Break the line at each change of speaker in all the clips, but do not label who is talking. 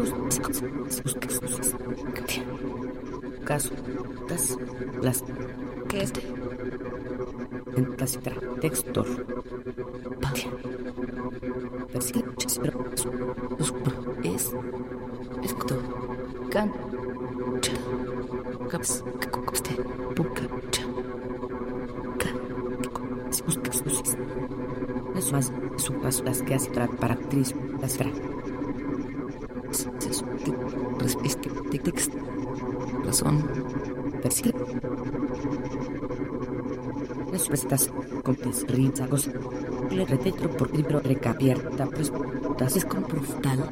caso, das, las,
¿Qué es?
entasitra, textor,
Es esto can cha caps coste puca cha
es más su paso las que hace para actriz, las tra,
este texto razón
persigue, las prestas, comptes, rizagos, le retetro por libro recapierta, prestas,
es con proftal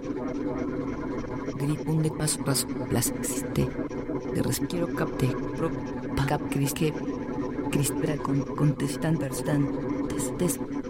gripun de paso a paso las existe de respiro capte pro cap cris que crispera con contestan verstantes